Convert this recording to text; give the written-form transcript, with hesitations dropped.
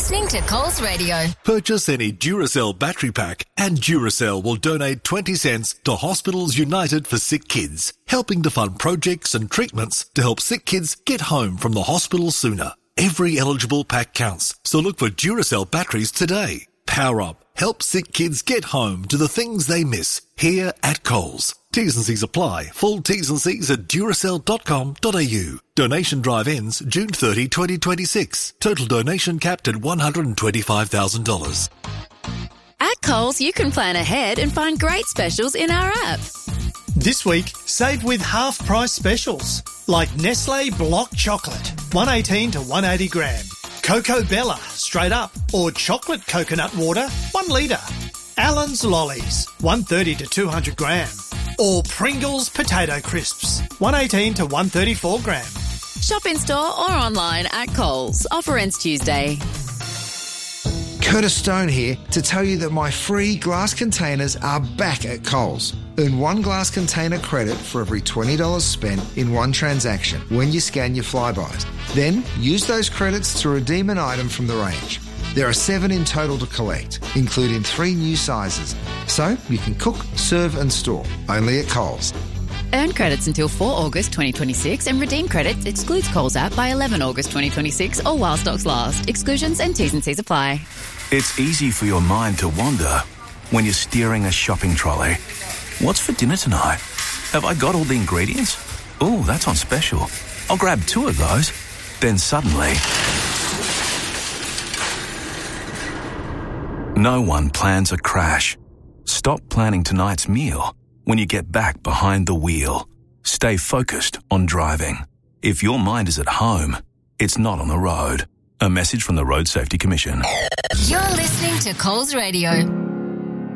listening to Coles Radio. Purchase any Duracell battery pack and Duracell will donate 20 cents to Hospitals United for Sick Kids, helping to fund projects and treatments to help sick kids get home from the hospital sooner. Every eligible pack counts, so look for Duracell batteries today. Power up. Help sick kids get home to the things they miss here at Coles. T's and C's apply. Full T's and C's at duracell.com.au. Donation drive ends June 30, 2026. Total donation capped at $125,000. At Coles, you can plan ahead and find great specials in our app. This week, save with half-price specials, like Nestle Block Chocolate, 118 to 180 gram. Cocoa Bella, straight up, or chocolate coconut water, 1 litre. Allen's Lollies, 130 to 200 gram. Or Pringles Potato Crisps, 118 to 134 gram. Shop in store or online at Coles. Offer ends Tuesday. Curtis Stone here to tell you that my free glass containers are back at Coles. Earn 1 glass container credit for every $20 spent in one transaction when you scan your Flybys. Then use those credits to redeem an item from the range. There are 7 in total to collect, including 3 new sizes. So you can cook, serve and store, only at Coles. Earn credits until 4 August 2026 and redeem credits excludes Coles app by 11 August 2026 or while stocks last. Exclusions and T's and C's apply. It's easy for your mind to wander when you're steering a shopping trolley. What's for dinner tonight? Have I got all the ingredients? Ooh, that's on special. I'll grab 2 of those. Then suddenly, no one plans a crash. Stop planning tonight's meal when you get back behind the wheel. Stay focused on driving. If your mind is at home, it's not on the road. A message from the Road Safety Commission. You're listening to Coles Radio.